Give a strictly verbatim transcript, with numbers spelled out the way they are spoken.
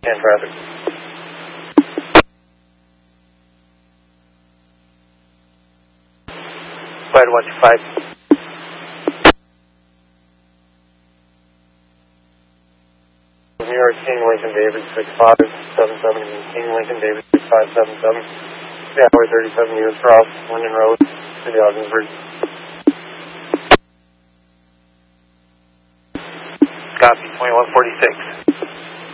And traffic. Flight one two five. New York King Lincoln David six five seven seven. King Lincoln David six five seven seven. Yeah, Highway thirty-seven units cross Linden Road, City Ogdensburg. Copy, twenty-one forty-six.